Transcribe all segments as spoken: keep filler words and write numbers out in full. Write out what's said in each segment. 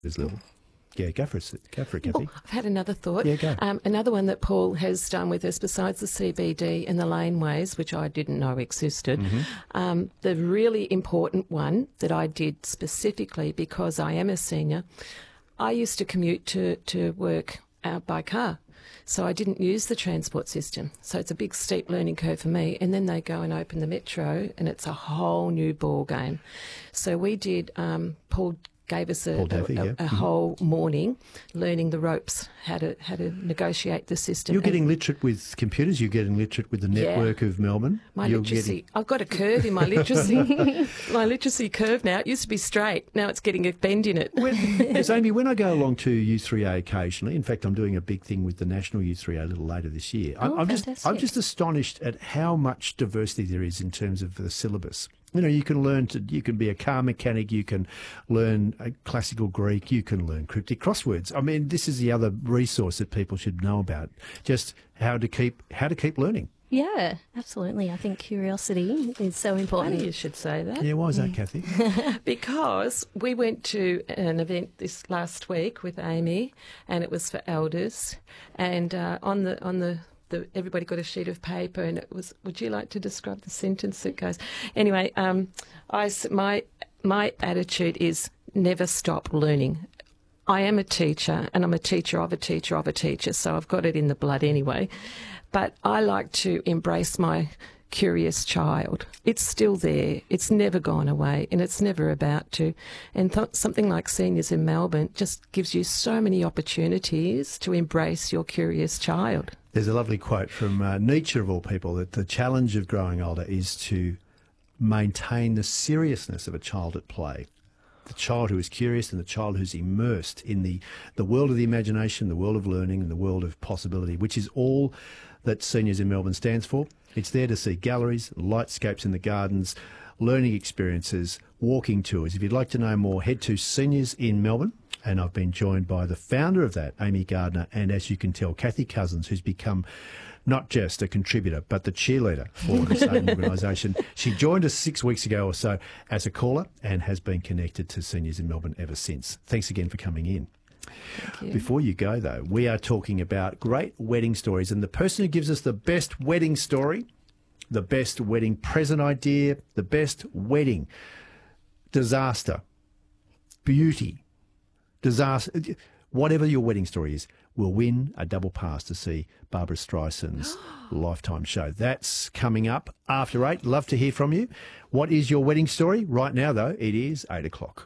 This level. Yeah, go for it. Go for it, Kathy. Oh, I've had another thought. Yeah, go. Um, another one that Paul has done with us, besides the C B D and the laneways, which I didn't know existed, Mm-hmm. um, the really important one that I did specifically because I am a senior, I used to commute to, to work uh, by car. So I didn't use the transport system. So it's a big steep learning curve for me. And then they go and open the metro and it's a whole new ball game. So we did, um, Paul gave us a, Daffy, a, yeah. a mm-hmm. whole morning learning the ropes, how to how to negotiate the system. You're getting And literate with computers. You're getting literate with the network Yeah. of Melbourne. my You're literacy, getting- I've got a curve in my literacy. My literacy curve now. It used to be straight. Now it's getting a bend in it. Yes, Amy, when I go along to U three A occasionally, in fact, I'm doing a big thing with the National U three A a little later this year. I'm, Oh, I'm just, fantastic. I'm just astonished at how much diversity there is in terms of the syllabus. You know, you can learn to, you can be a car mechanic, you can learn uh, classical Greek, you can learn cryptic crosswords. I mean, this is the other resource that people should know about, just how to keep, how to keep learning. Yeah, absolutely. I think curiosity is so Funny important. you should say that. Yeah, why is that, Kathy? Because we went to an event this last week with Amy, and it was for elders. And uh, on the on the, the everybody got a sheet of paper, and it was. Would you like to describe the sentence that goes? Anyway, um, I s- my my attitude is never stop learning. I am a teacher, and I'm a teacher of a teacher of a teacher, so I've got it in the blood anyway. But I like to embrace my curious child. It's still there. It's never gone away, and it's never about to. And th- something like Seniors in Melbourne just gives you so many opportunities to embrace your curious child. There's a lovely quote from uh, Nietzsche, of all people, that the challenge of growing older is to maintain the seriousness of a child at play. The child who is curious and the child who's immersed in the, the world of the imagination, the world of learning and the world of possibility, which is all that Seniors in Melbourne stands for. It's there to see galleries, lightscapes in the gardens, learning experiences, walking tours. If you'd like to know more, head to Seniors in Melbourne. And I've been joined by the founder of that, Amy Gardner, and as you can tell, Kathy Cousins, who's become not just a contributor, but the cheerleader for the same organisation. She joined us six weeks ago or so as a caller and has been connected to Seniors in Melbourne ever since. Thanks again for coming in. Thank you. Before you go, though, we are talking about great wedding stories, and the person who gives us the best wedding story, the best wedding present idea, the best wedding disaster, beauty, disaster, whatever your wedding story is, will win a double pass to see Barbara Streisand's Lifetime show. That's coming up after eight. Love to hear from you. What is your wedding story? Right now, though, it is eight o'clock.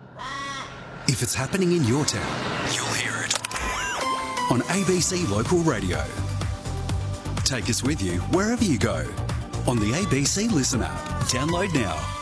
If it's happening in your town, you'll hear it on A B C Local Radio. Take us with you wherever you go on the A B C Listen app. Download now.